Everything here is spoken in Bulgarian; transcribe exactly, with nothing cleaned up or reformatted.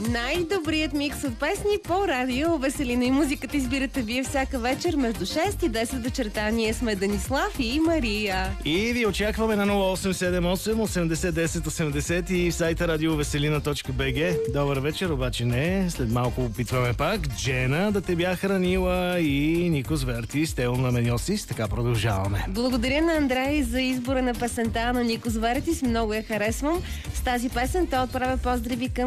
Най-добрият микс от песни по радио Веселина и музиката избирате вие всяка вечер между шест и десет вечерта. Ние сме Денислав и Мария. И ви очакваме на нула осем седем осем осемдесет десет осемдесет и в сайта радиовеселина точка би джи. Добър вечер, обаче не. След малко опитваме пак Джена да те бях хранила и Никос Вертис, Тео на Меньосис. Така продължаваме. Благодаря на Андрей за избора на песента на Никос Вертис. Много я харесвам. С тази песен той отправя поздрави към